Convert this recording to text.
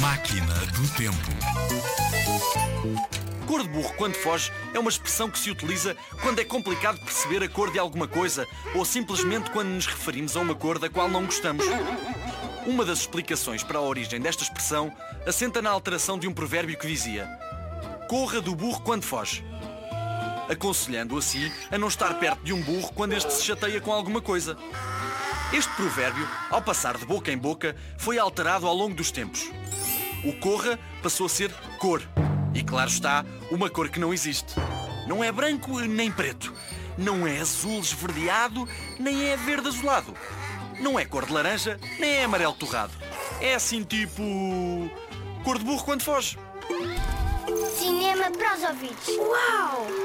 Máquina do Tempo. Cor de burro quando foge é uma expressão que se utiliza quando é complicado perceber a cor de alguma coisa ou simplesmente quando nos referimos a uma cor da qual não gostamos. Uma das explicações para a origem desta expressão assenta na alteração de um provérbio que dizia: corra do burro quando foge, aconselhando assim a não estar perto de um burro quando este se chateia com alguma coisa. Este provérbio, ao passar de boca em boca, foi alterado ao longo dos tempos. O corra passou a ser cor. E claro está, uma cor que não existe. Não é branco nem preto. Não é azul esverdeado, nem é verde azulado. Não é cor de laranja, nem é amarelo torrado. É assim tipo... cor de burro quando foge. Cinema para os ouvidos. Uau!